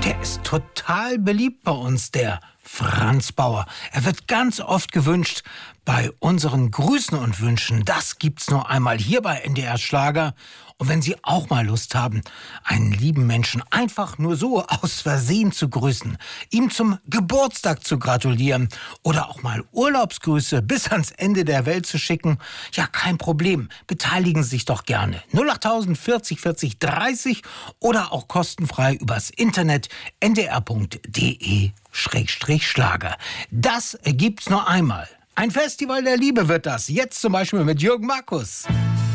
Der ist total beliebt bei uns, der Franz Bauer. Er wird ganz oft gewünscht bei unseren Grüßen und Wünschen. Das gibt's nur einmal hier bei NDR Schlager. Und wenn Sie auch mal Lust haben, einen lieben Menschen einfach nur so aus Versehen zu grüßen, ihm zum Geburtstag zu gratulieren oder auch mal Urlaubsgrüße bis ans Ende der Welt zu schicken, ja, kein Problem. Beteiligen Sie sich doch gerne. 08000 40 40 30 oder auch kostenfrei übers Internet ndr.de/Schlager. Das gibt's nur einmal. Ein Festival der Liebe wird das. Jetzt zum Beispiel mit Jürgen Markus.